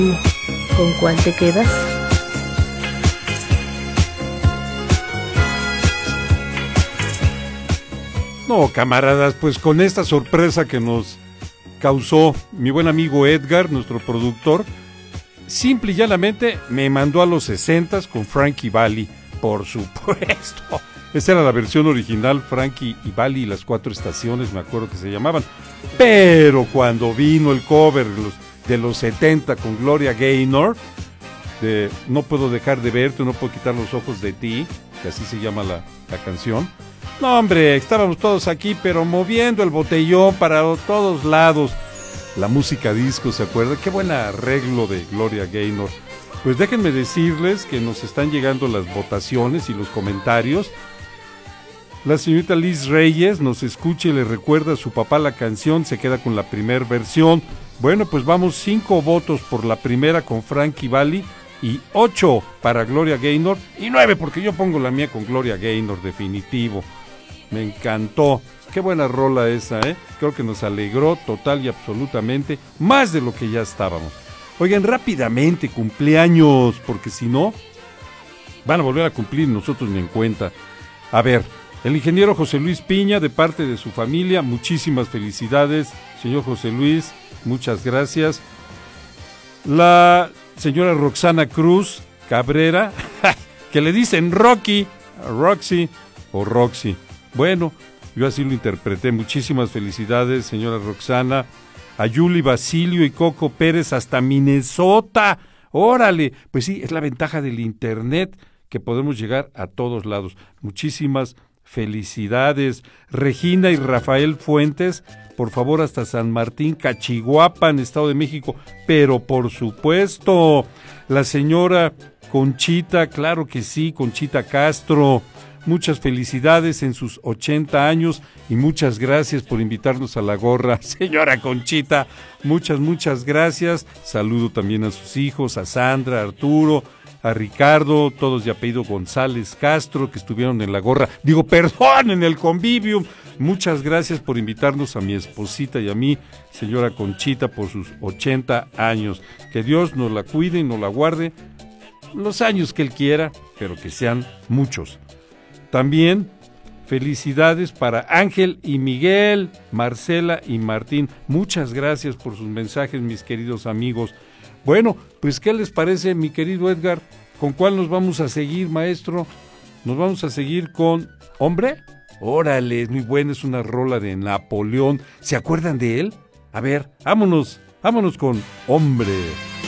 ¿Con cuál te quedas? No, camaradas, pues con esta sorpresa que nos causó mi buen amigo Edgar, nuestro productor, simple y llanamente me mandó a los 60s con Frankie Valli, por supuesto. Esa era la versión original, Frankie y Valli y las 4 estaciones, me acuerdo que se llamaban. Pero cuando vino el cover de los 70 con Gloria Gaynor, de No puedo dejar de verte, no puedo quitar los ojos de ti, que así se llama la canción. No, hombre, estábamos todos aquí, pero moviendo el botellón para todos lados. La música disco, ¿se acuerda? Qué buen arreglo de Gloria Gaynor. Pues déjenme decirles que nos están llegando las votaciones y los comentarios. La señorita Liz Reyes nos escucha y le recuerda a su papá la canción, se queda con la primera versión. Bueno, pues vamos 5 votos por la primera con Frankie Valli y 8 para Gloria Gaynor y 9 porque yo pongo la mía con Gloria Gaynor, definitivo. Me encantó. Qué buena rola esa, ¿eh? Creo que nos alegró total y absolutamente, más de lo que ya estábamos. Oigan, rápidamente, cumpleaños, porque si no, van a volver a cumplir, nosotros ni en cuenta. A ver, el ingeniero José Luis Piña, de parte de su familia, muchísimas felicidades, señor José Luis, muchas gracias. La señora Roxana Cruz Cabrera, que le dicen Rocky, Roxy o Roxy. Bueno, yo así lo interpreté. Muchísimas felicidades, señora Roxana. A Yuli Basilio y Coco Pérez hasta Minnesota. ¡Órale! Pues sí, es la ventaja del internet, que podemos llegar a todos lados. Muchísimas felicidades. Regina y Rafael Fuentes, por favor, hasta San Martín, Cachihuapan, Estado de México. Pero por supuesto, la señora Conchita, claro que sí, Conchita Castro. Muchas felicidades en sus 80 años y muchas gracias por invitarnos a la gorra, señora Conchita. Muchas gracias. Saludo también a sus hijos, a Sandra, a Arturo, a Ricardo, todos de apellido González Castro, que estuvieron en la gorra. Digo, perdón, en el Convivium. Muchas gracias por invitarnos a mi esposita y a mí, señora Conchita, por sus 80 años. Que Dios nos la cuide y nos la guarde los años que Él quiera, pero que sean muchos. También felicidades para Ángel y Miguel, Marcela y Martín. Muchas gracias por sus mensajes, mis queridos amigos. Bueno, pues ¿qué les parece, mi querido Edgar? ¿Con cuál nos vamos a seguir, maestro? Nos vamos a seguir con ¿Hombre? Órale, es muy buena, es una rola de Napoleón. ¿Se acuerdan de él? A ver, vámonos con Hombre.